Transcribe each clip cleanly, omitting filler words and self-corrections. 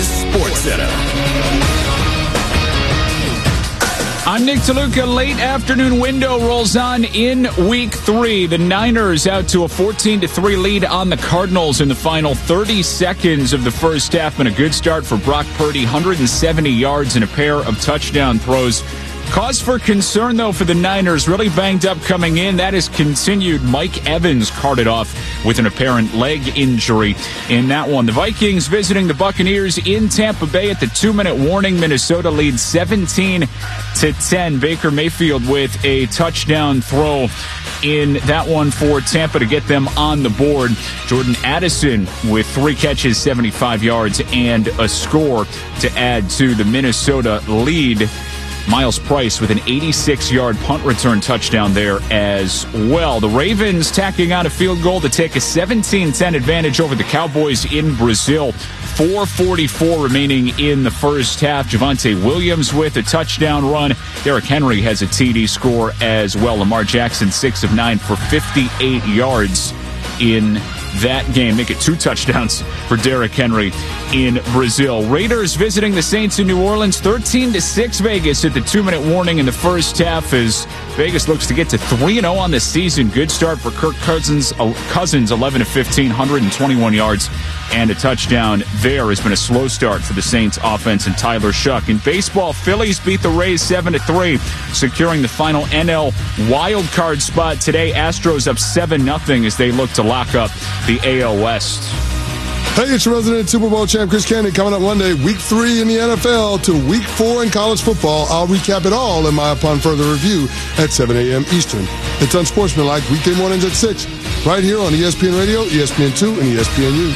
is SportsCenter. I'm Nick DeLuca. Late afternoon window rolls on in Week 3. The Niners out to a 14-3 lead on the Cardinals in the final 30 seconds of the first half. And a good start for Brock Purdy, 170 yards and a pair of touchdown throws. Cause for concern, though, for the Niners. Really banged up coming in. That has continued. Mike Evans carted off with an apparent leg injury in that one. The Vikings visiting the Buccaneers in Tampa Bay at the 2-minute warning. Minnesota leads 17-10. Baker Mayfield with a touchdown throw in that one for Tampa to get them on the board. Jordan Addison with 3 catches, 75 yards, and a score to add to the Minnesota lead. Miles Price with an 86-yard punt return touchdown there as well. The Ravens tacking on a field goal to take a 17-10 advantage over the Cowboys in Brazil. 4:44 remaining in the first half. Javonte Williams with a touchdown run. Derrick Henry has a TD score as well. Lamar Jackson 6 of 9 for 58 yards in that game. Make it 2 touchdowns for Derrick Henry in Brazil. Raiders visiting the Saints in New Orleans, 13-6 Vegas at the 2-minute warning in the first half as Vegas looks to get to 3-0 on the season. Good start for Kirk Cousins, 11 of 15, 121 yards and a touchdown. There has been a slow start for the Saints offense and Tyler Shuck. In baseball, Phillies beat the Rays 7-3, securing the final NL wildcard spot today. Astros up 7-0 as they look to lock up the AL West. Hey, it's your resident Super Bowl champ, Chris Candy, coming up Monday, Week 3 in the NFL to Week 4 in college football. I'll recap it all in my Upon Further Review at 7 a.m. Eastern. It's Unsportsmanlike, weekday mornings at 6, right here on ESPN Radio, ESPN2, and ESPNU.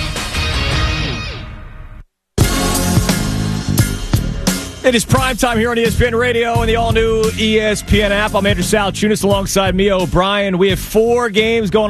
It is prime time here on ESPN Radio and the all-new ESPN app. I'm Andrew Salchunas alongside Mia O'Brien. We have 4 games going on.